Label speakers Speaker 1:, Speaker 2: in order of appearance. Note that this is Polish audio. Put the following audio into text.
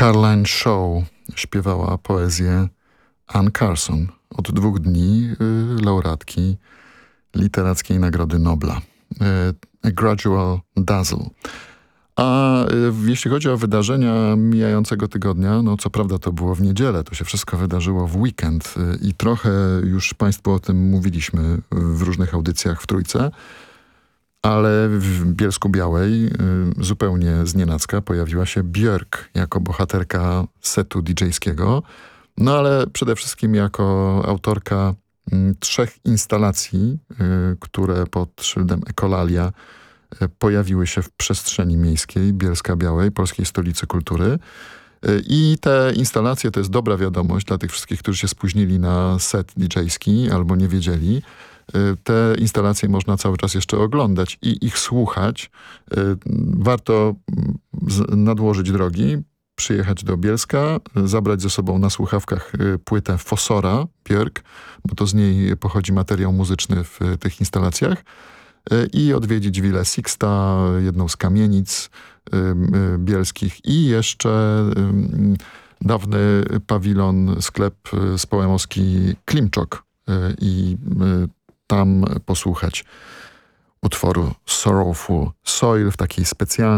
Speaker 1: Caroline Shaw śpiewała poezję Anne Carson. Od 2 dni laureatki Literackiej Nagrody Nobla. A Gradual Dazzle. A jeśli chodzi o wydarzenia mijającego tygodnia, no co prawda to było w niedzielę, to się wszystko wydarzyło w weekend i trochę już Państwu o tym mówiliśmy w różnych audycjach w Trójce, ale w Bielsku-Białej zupełnie znienacka pojawiła się Björk jako bohaterka setu DJ-skiego, no ale przede wszystkim jako autorka 3 instalacji, które pod szyldem Ekolalia pojawiły się w przestrzeni miejskiej Bielska-Białej, polskiej stolicy kultury. I te instalacje to jest dobra wiadomość dla tych wszystkich, którzy się spóźnili na set DJ-ski albo nie wiedzieli. Te instalacje można cały czas jeszcze oglądać i ich słuchać. Warto nadłożyć drogi, przyjechać do Bielska, zabrać ze sobą na słuchawkach płytę Fosora Björk, bo to z niej pochodzi materiał muzyczny w tych instalacjach, i odwiedzić Willę Sixta, jedną z kamienic bielskich i jeszcze dawny pawilon, sklep społemowski Klimczok i tam posłuchać utworu Sorrowful Soil w takiej specjalnej